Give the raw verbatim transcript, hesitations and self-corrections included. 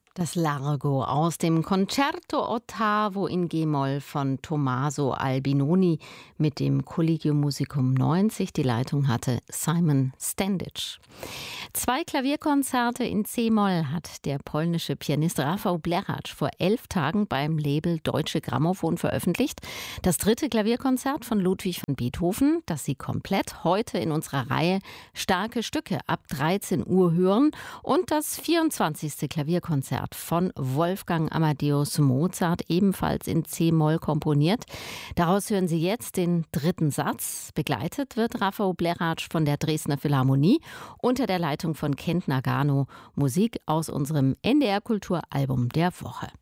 Das Largo aus dem Concerto Ottavo in G-Moll von Tommaso Albinoni mit dem Collegium Musicum neunzig. Die Leitung hatte Simon Standish. Zwei Klavierkonzerte in C-Moll hat der polnische Pianist Rafał Blechacz vor elf Tagen beim Label Deutsche Grammophon veröffentlicht. Das dritte Klavierkonzert von Ludwig van Beethoven, das Sie komplett heute in unserer Reihe Starke Stücke ab dreizehn Uhr hören, und das vierundzwanzigste Klavierkonzert von Wolfgang Amadeus Mozart, ebenfalls in C-Moll komponiert. Daraus hören Sie jetzt den dritten Satz. Begleitet wird Rafał Blechacz von der Dresdner Philharmonie unter der Leitung von Kent Nagano. Musik aus unserem N D R Kulturalbum der Woche.